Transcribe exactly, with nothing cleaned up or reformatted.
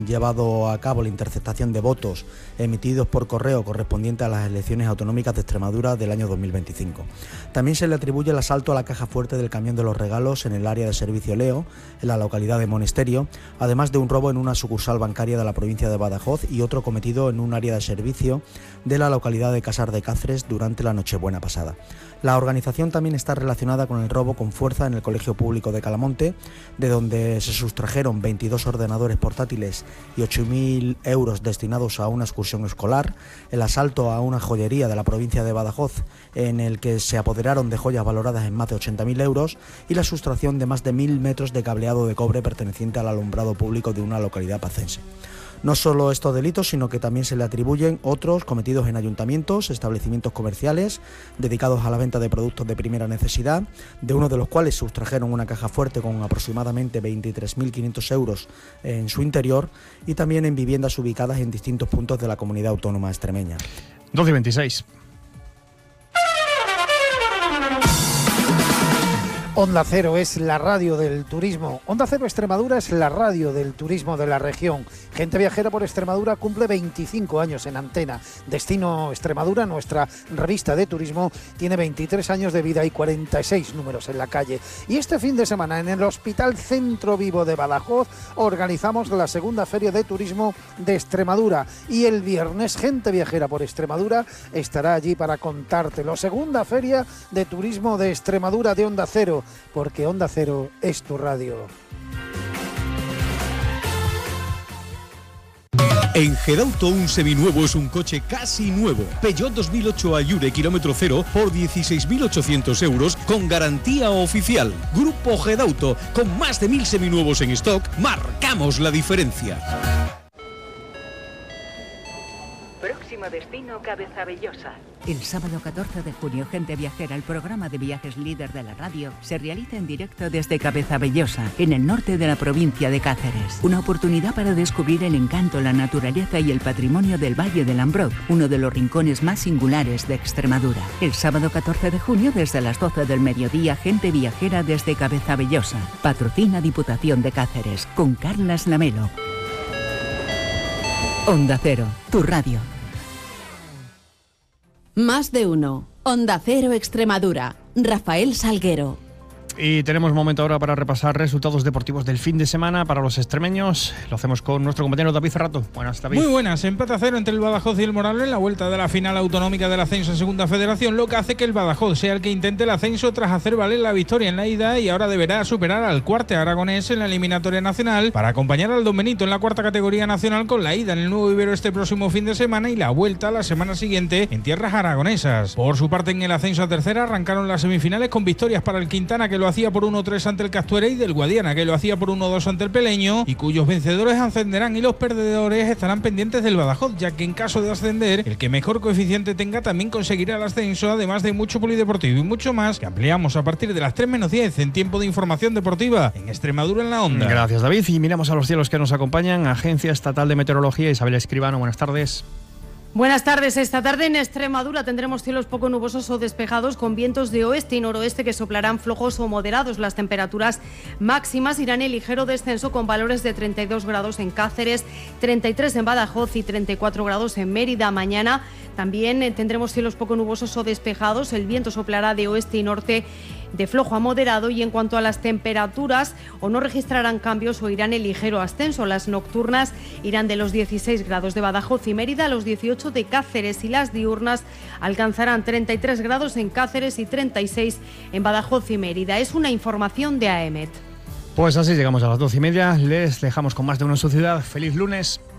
llevado a cabo la interceptación de votos emitidos por correo correspondiente a las elecciones autonómicas de Extremadura del año dos mil veinticinco. También se le atribuye el asalto a la caja fuerte del camión de los regalos en el área de servicio Leo, en la localidad de Monesterio, además de un robo en una sucursal bancaria de la provincia de Badajoz y otro cometido en un área de servicio de la localidad de Casar de Cáceres durante la Nochebuena pasada. La organización también está relacionada con el robo con fuerza en el Colegio Público de Calamonte, de donde se sustrajeron veintidós ordenadores portátiles y ocho mil euros destinados a una excursión escolar, el asalto a una joyería de la provincia de Badajoz en el que se apoderaron de joyas valoradas en más de ochenta mil euros y la sustracción de más de mil metros de cableado de cobre perteneciente al alumbrado público de una localidad pacense. No solo estos delitos, sino que también se le atribuyen otros cometidos en ayuntamientos, establecimientos comerciales dedicados a la venta de productos de primera necesidad, de uno de los cuales sustrajeron una caja fuerte con aproximadamente veintitrés mil quinientos euros en su interior, y también en viviendas ubicadas en distintos puntos de la comunidad autónoma extremeña. doce y veintiséis. Onda Cero es la radio del turismo. Onda Cero Extremadura es la radio del turismo de la región. Gente Viajera por Extremadura cumple veinticinco años en antena. Destino Extremadura, nuestra revista de turismo, tiene veintitrés años de vida y cuarenta y seis números en la calle. Y este fin de semana en el Hospital Centro Vivo de Badajoz organizamos la segunda Feria de Turismo de Extremadura. Y el viernes Gente Viajera por Extremadura estará allí para contártelo. Segunda Feria de Turismo de Extremadura de Onda Cero, porque Onda Cero es tu radio. En Gedauto un seminuevo es un coche casi nuevo. Peugeot dos mil ocho Allure kilómetro cero por dieciséis mil ochocientos euros con garantía oficial. Grupo Gedauto, con más de mil seminuevos en stock, marcamos la diferencia. Próximo destino, Cabezabellosa. El sábado catorce de junio, Gente Viajera, el programa de viajes líder de la radio, se realiza en directo desde Cabezabellosa, en el norte de la provincia de Cáceres. Una oportunidad para descubrir el encanto, la naturaleza y el patrimonio del Valle del Ambrot, uno de los rincones más singulares de Extremadura. El sábado catorce de junio, desde las doce del mediodía, Gente Viajera desde Cabezabellosa. Patrocina Diputación de Cáceres, con Carlas Lamelo. Onda Cero, tu radio. Más de uno. Onda Cero Extremadura. Rafael Salguero. Y tenemos momento ahora para repasar resultados deportivos del fin de semana para los extremeños. Lo hacemos con nuestro compañero David Ferrato. Buenas, David. Muy buenas. Empate a cero entre el Badajoz y el Morales en la vuelta de la final autonómica del ascenso en Segunda Federación, lo que hace que el Badajoz sea el que intente el ascenso tras hacer valer la victoria en la ida, y ahora deberá superar al Cuarte aragonés en la eliminatoria nacional para acompañar al Don Benito en la cuarta categoría nacional, con la ida en el Nuevo Ibero este próximo fin de semana y la vuelta la semana siguiente en tierras aragonesas. Por su parte, en el ascenso a tercera arrancaron las semifinales con victorias para el Quintana, que lo hacía por uno tres ante el Castuera, y del Guadiana, que lo hacía por uno dos ante el Peleño, y cuyos vencedores ascenderán y los perdedores estarán pendientes del Badajoz, ya que en caso de ascender, el que mejor coeficiente tenga también conseguirá el ascenso, además de mucho polideportivo y mucho más, que ampliamos a partir de las tres menos diez en tiempo de información deportiva en Extremadura en la Onda. Gracias, David, y miramos a los cielos que nos acompañan. Agencia Estatal de Meteorología, Isabel Escribano, buenas tardes. Buenas tardes. Esta tarde en Extremadura tendremos cielos poco nubosos o despejados con vientos de oeste y noroeste que soplarán flojos o moderados. Las temperaturas máximas irán en ligero descenso, con valores de treinta y dos grados en Cáceres, treinta y tres en Badajoz y treinta y cuatro grados en Mérida. Mañana también eh, tendremos cielos poco nubosos o despejados. El viento soplará de oeste y norte de flojo a moderado, y en cuanto a las temperaturas, o no registrarán cambios o irán en ligero ascenso. Las nocturnas irán de los dieciséis grados de Badajoz y Mérida a los dieciocho de Cáceres, y las diurnas alcanzarán treinta y tres grados en Cáceres y treinta y seis en Badajoz y Mérida. Es una información de AEMET. Pues así llegamos a las doce y media. Les dejamos con más de uno en su ciudad. Feliz lunes.